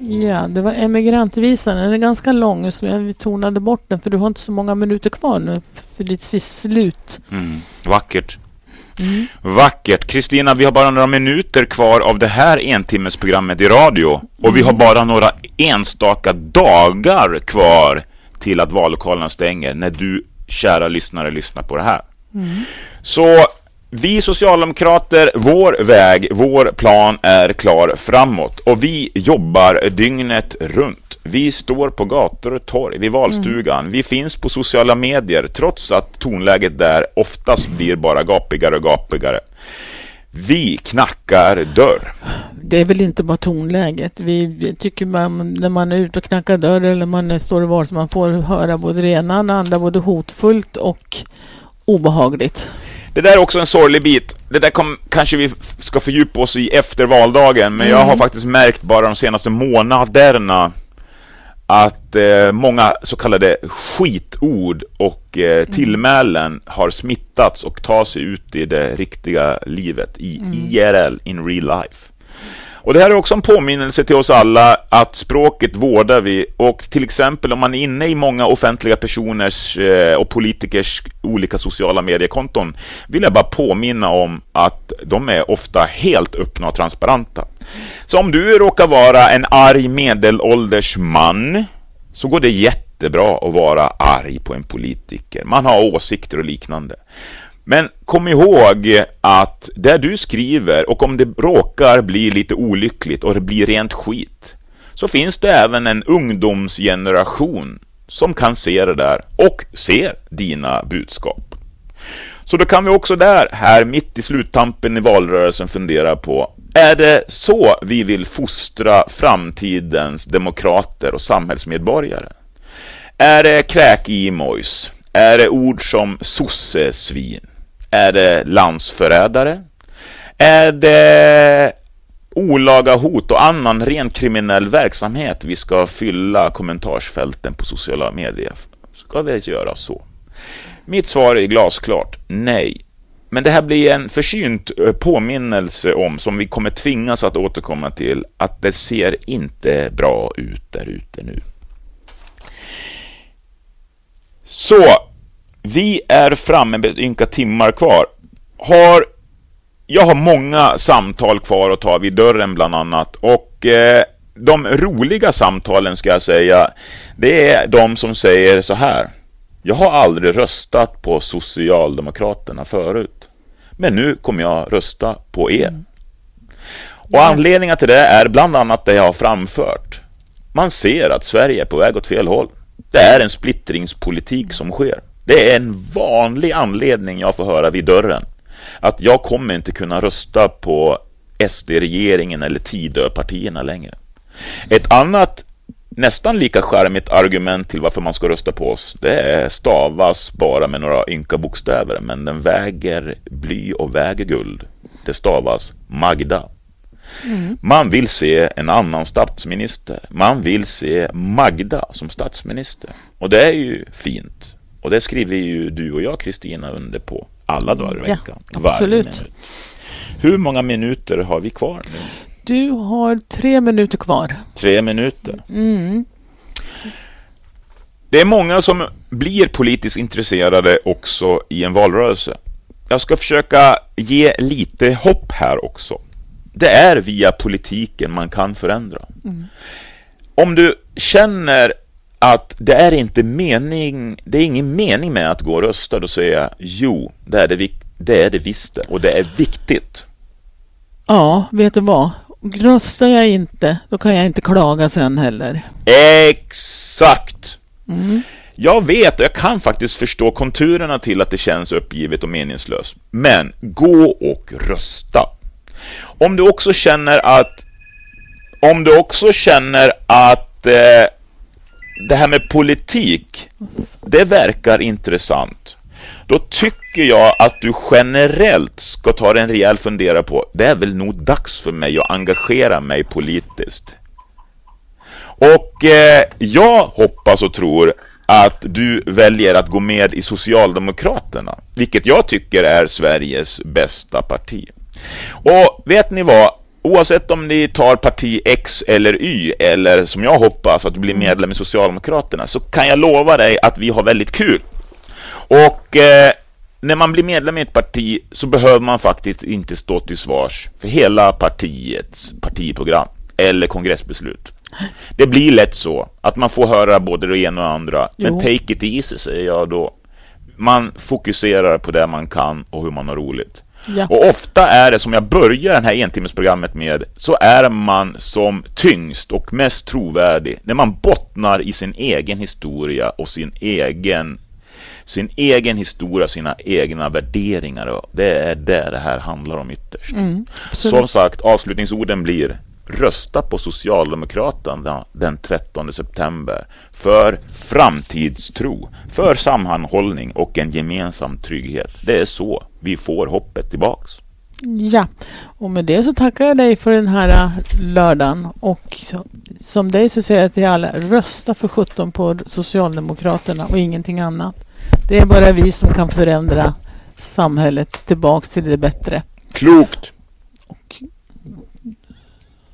Ja, det var Emigrantvisan. Den är ganska lång så vi tonade bort den för du har inte så många minuter kvar nu för ditt slut. Vackert. Vackert. Kristina, vi har bara några minuter kvar av det här entimmesprogrammet i radio. Och vi har bara några enstaka dagar kvar till att vallokalerna stänger när du, kära lyssnare, lyssnar på det här. Så vi socialdemokrater, vår väg, vår plan är klar framåt. Och vi jobbar dygnet runt. Vi står på gator och torg, vid valstugan. Vi finns på sociala medier, trots att tonläget där oftast blir bara gapigare och gapigare. Vi knackar dörr. Det är väl inte bara tonläget. Vi tycker när man är ute och knackar dörr eller man står i val så man får höra både det ena och det andra, både hotfullt och obehagligt. Det där är också en sorglig bit. Det där kanske vi ska fördjupa oss i efter valdagen. Men jag har faktiskt märkt bara de senaste månaderna att många så kallade skitord och tillmälen har smittats och tar sig ut i det riktiga livet, i IRL, in real life. Och det här är också en påminnelse till oss alla att språket vårdar vi. Och till exempel om man är inne i många offentliga personers och politikers olika sociala mediekonton vill jag bara påminna om att de är ofta helt öppna och transparenta. Så om du råkar vara en arg medelålders man så går det jättebra att vara arg på en politiker. Man har åsikter och liknande. Men kom ihåg att det du skriver, och om det råkar bli lite olyckligt och det blir rent skit, så finns det även en ungdomsgeneration som kan se det där och ser dina budskap. Så då kan vi också här mitt i sluttampen i valrörelsen fundera på, är det så vi vill fostra framtidens demokrater och samhällsmedborgare? Är det kräk-emojis? Är det ord som sosse-svin? Är det landsförrädare? Är det olaga hot och annan ren kriminell verksamhet vi ska fylla kommentarsfälten på sociala medier? Ska vi göra så? Mitt svar är glasklart, nej. Men det här blir en försynt påminnelse om, som vi kommer tvingas att återkomma till, att det ser inte bra ut där ute nu. Så, vi är framme med ynka timmar kvar. Jag har många samtal kvar att ta vid dörren bland annat. Och de roliga samtalen ska jag säga, det är de som säger så här: jag har aldrig röstat på Socialdemokraterna förut, men nu kommer jag rösta på er. Och anledningen till det är bland annat det jag har framfört. Man ser att Sverige är på väg åt fel håll. Det är en splittringspolitik som sker. Det är en vanlig anledning jag får höra vid dörren. Att jag kommer inte kunna rösta på SD-regeringen eller Tidöpartierna längre. Ett annat nästan lika skärmigt argument till varför man ska rösta på oss, det är stavas bara med några ynka bokstäver, men den väger bly och väger guld. Det stavas Magda. Man vill se en annan statsminister. Man vill se Magda som statsminister. Och det är ju fint. Och det skriver ju du och jag, Kristina, under på alla dagar i veckan. Absolut. Hur många minuter har vi kvar nu? Du har 3 minuter kvar. 3 minuter. Det är många som blir politiskt intresserade också i en valrörelse. Jag ska försöka ge lite hopp här också. Det är via politiken man kan förändra. Om du känner att det är ingen mening med att gå och rösta, då säger jag, jo, det är det visst, och det är viktigt. Ja, vet du vad? Röstar jag inte, då kan jag inte klaga sen heller. Exakt. Jag vet och jag kan faktiskt förstå konturerna till att det känns uppgivet och meningslöst. Men gå och rösta. Om du också känner att det här med politik, det verkar intressant, då tycker jag att du generellt ska ta en rejäl fundera på, det är väl nog dags för mig att engagera mig politiskt. Och jag hoppas och tror att du väljer att gå med i Socialdemokraterna, vilket jag tycker är Sveriges bästa parti. Och vet ni vad? oavsett om ni tar parti X eller Y, eller som jag hoppas att du blir medlem i Socialdemokraterna, så kan jag lova dig att vi har väldigt kul. Och när man blir medlem i ett parti så behöver man faktiskt inte stå till svars för hela partiets partiprogram eller kongressbeslut. Det blir lätt så att man får höra både det ena och det andra. Men take it easy, säger jag då. Man fokuserar på det man kan och hur man har roligt. Ja. Och ofta är det, som jag börjar det här entimmesprogrammet med, så är man som tyngst och mest trovärdig när man bottnar i sin egen historia och sin egen historia, sina egna värderingar. Och det är det här handlar om ytterst. Som sagt, avslutningsorden blir: rösta på Socialdemokraterna den 13 september för framtidstro, för sammanhållning och en gemensam trygghet. Det är så vi får hoppet tillbaks. Ja, och med det så tackar jag dig för den här lördagen. Och som dig så säger jag till alla: rösta för 17 på Socialdemokraterna och ingenting annat. Det är bara vi som kan förändra samhället tillbaks till det bättre. Klokt!